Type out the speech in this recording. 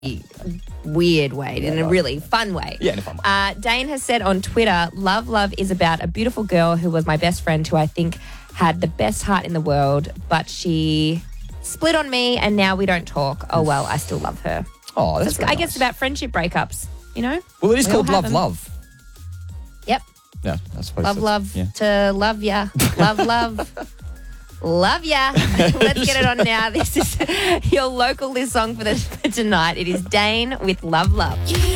weird way, in a really fun way. Yeah, in a fun way. Dane has said on Twitter, Love is about a beautiful girl who was my best friend who I think had the best heart in the world, but she split on me and now we don't talk. Oh, well, I still love her. Oh, that's I guess it's about friendship breakups, you know? Well, it is We all called have Love them. Love. Yep. Yeah, I suppose. Love yeah. to love ya. Love. Love ya. Let's get it on now. This is your local list song for tonight. It is Dane with Love.